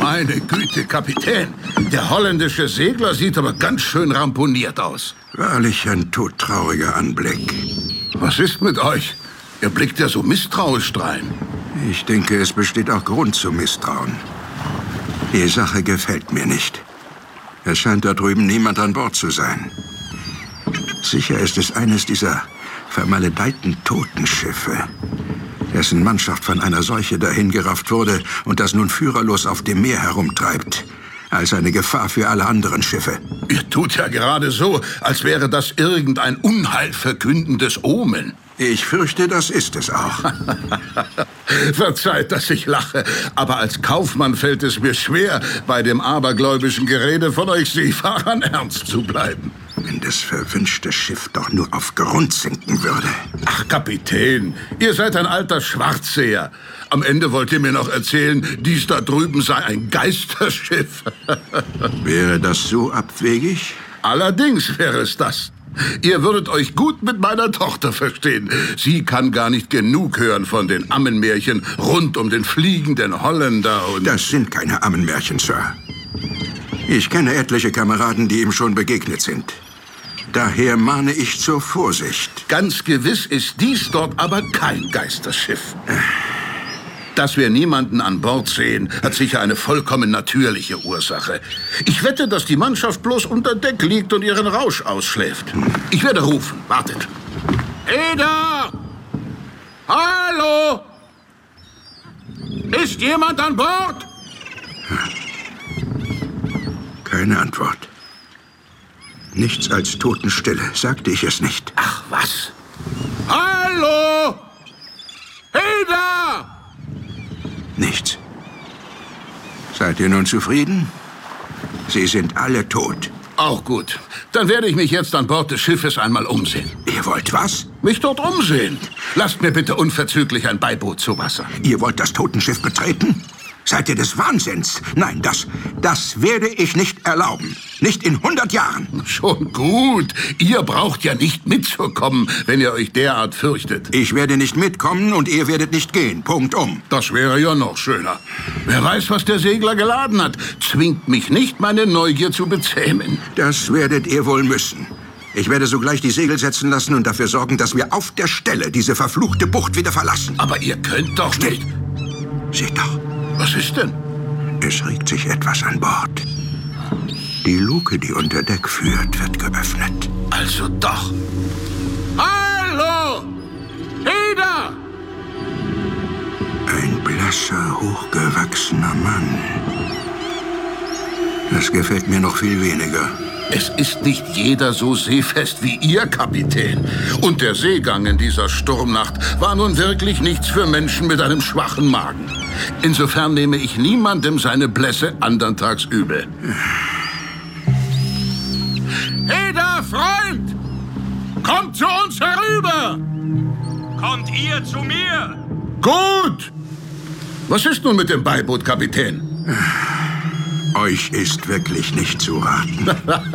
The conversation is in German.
Meine Güte, Kapitän. Der holländische Segler sieht aber ganz schön ramponiert aus. Wahrlich ein todtrauriger Anblick. Was ist mit euch? Ihr blickt ja so misstrauisch drein. Ich denke, es besteht auch Grund zu Misstrauen. Die Sache gefällt mir nicht. Es scheint da drüben niemand an Bord zu sein. Sicher ist es eines dieser vermaledeiten Totenschiffe, dessen Mannschaft von einer Seuche dahingerafft wurde und das nun führerlos auf dem Meer herumtreibt, als eine Gefahr für alle anderen Schiffe. Ihr tut ja gerade so, als wäre das irgendein unheilverkündendes Omen. Ich fürchte, das ist es auch. Verzeiht, dass ich lache, aber als Kaufmann fällt es mir schwer, bei dem abergläubischen Gerede von euch Seefahrern ernst zu bleiben. Wenn das verwünschte Schiff doch nur auf Grund sinken würde. Ach, Kapitän, ihr seid ein alter Schwarzseher. Am Ende wollt ihr mir noch erzählen, dies da drüben sei ein Geisterschiff. Wäre das so abwegig? Allerdings wäre es das. Ihr würdet euch gut mit meiner Tochter verstehen. Sie kann gar nicht genug hören von den Ammenmärchen rund um den fliegenden Holländer und... Das sind keine Ammenmärchen, Sir. Ich kenne etliche Kameraden, die ihm schon begegnet sind. Daher mahne ich zur Vorsicht. Ganz gewiss ist dies dort aber kein Geisterschiff. Dass wir niemanden an Bord sehen, hat sicher eine vollkommen natürliche Ursache. Ich wette, dass die Mannschaft bloß unter Deck liegt und ihren Rausch ausschläft. Ich werde rufen. Wartet. Eda! Hallo! Ist jemand an Bord? Keine Antwort. Nichts als Totenstille, sagte ich es nicht. Ach, was? Hallo! Eda! Nichts. Seid ihr nun zufrieden? Sie sind alle tot. Auch gut. Dann werde ich mich jetzt an Bord des Schiffes einmal umsehen. Ihr wollt was? Mich dort umsehen. Lasst mir bitte unverzüglich ein Beiboot zu Wasser. Ihr wollt das Totenschiff betreten? Seid ihr des Wahnsinns? Nein, das werde ich nicht erlauben. Nicht in 100 Jahren. Schon gut. Ihr braucht ja nicht mitzukommen, wenn ihr euch derart fürchtet. Ich werde nicht mitkommen und ihr werdet nicht gehen. Punktum. Das wäre ja noch schöner. Wer weiß, was der Segler geladen hat. Zwingt mich nicht, meine Neugier zu bezähmen. Das werdet ihr wohl müssen. Ich werde sogleich die Segel setzen lassen und dafür sorgen, dass wir auf der Stelle diese verfluchte Bucht wieder verlassen. Aber ihr könnt doch Still. nicht... Seht doch. Was ist denn? Es regt sich etwas an Bord. Die Luke, die unter Deck führt, wird geöffnet. Also doch. Hallo! Eda! Ein blasser, hochgewachsener Mann. Das gefällt mir noch viel weniger. Es ist nicht jeder so seefest wie ihr, Kapitän. Und der Seegang in dieser Sturmnacht war nun wirklich nichts für Menschen mit einem schwachen Magen. Insofern nehme ich niemandem seine Blässe anderntags übel. Eda, Freund! Kommt zu uns herüber! Kommt ihr zu mir? Gut! Was ist nun mit dem Beiboot, Kapitän? Euch ist wirklich nicht zu raten.